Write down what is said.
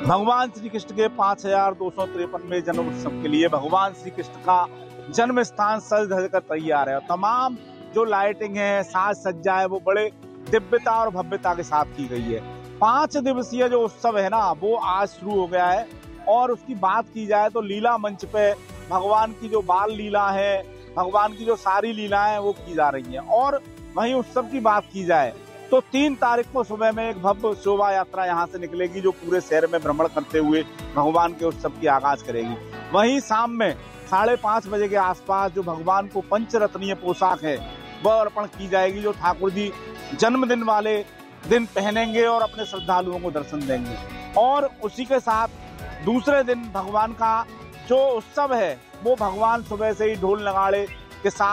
भगवान श्री कृष्ण के 5253वें जन्म उत्सव के लिए भगवान श्री कृष्ण का जन्म स्थान सज धज कर तैयार है और तमाम जो लाइटिंग है, साज सज्जा है, वो बड़े दिव्यता और भव्यता के साथ की गई है। 5 दिवसीय जो उत्सव है ना, वो आज शुरू हो गया है। और उसकी बात की जाए तो लीला मंच पे भगवान की जो बाल लीला है, भगवान की जो सारी लीलाएं हैं, वो की जा रही हैं। और वहीं उत्सव की बात की जाए तो 3 तारीख को सुबह में एक भव्य शोभा यात्रा यहाँ से निकलेगी, जो पूरे शहर में भ्रमण करते हुए भगवान के उत्सव की आगाज करेगी। वहीं शाम में 5:30 बजे के आसपास जो भगवान को पंचरत्नीय पोशाक है, वह अर्पण की जाएगी, जो ठाकुर जी जन्मदिन वाले दिन पहनेंगे और अपने श्रद्धालुओं को दर्शन देंगे। और उसी के साथ दूसरे दिन भगवान का जो उत्सव है, वो भगवान सुबह से ही ढोल नगाड़े के साथ